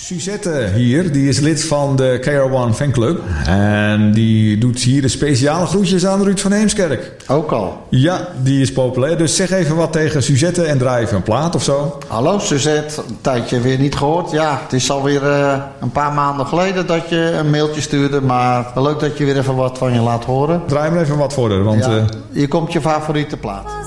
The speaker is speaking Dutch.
Suzette hier, die is lid van de KR1 fanclub. En die doet hier de speciale groetjes aan Ruud van Heemskerk. Ook al? Ja, die is populair. Dus zeg even wat tegen Suzette en draai even een plaat of zo. Hallo Suzette, een tijdje weer niet gehoord. Ja, het is alweer een paar maanden geleden dat je een mailtje stuurde. Maar leuk dat je weer even wat van je laat horen. Draai maar even wat voor haar, want... Ja, hier komt je favoriete plaat.